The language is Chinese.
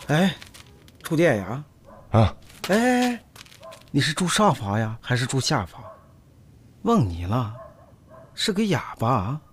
哎，触电呀？ 啊， 哎，你是住上方呀，还是住下方？问你了，是个哑巴啊？